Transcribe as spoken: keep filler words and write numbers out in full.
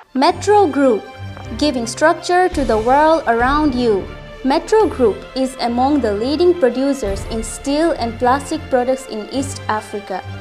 Metro Group, giving structure to the world around you. Metro Group is among the leading producers in steel and plastic products in East Africa.